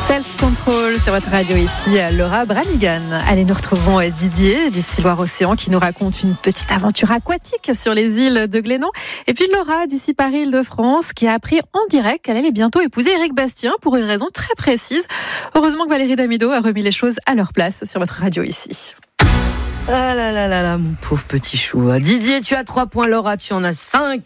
Self-Control sur votre radio ici, Laura Branigan. Allez, nous retrouvons Didier d'ici Loire-Océan qui nous raconte une petite aventure aquatique sur les îles de Glénan. Et puis Laura d'ici Paris-Île-de-France qui a appris en direct qu'elle allait bientôt épouser Éric Bastien pour une raison très précise. Heureusement que Valérie Damido a remis les choses à leur place sur votre radio ici. Ah là là là là, mon pauvre petit chou. Didier, tu as 3 points, Laura, tu en as 5.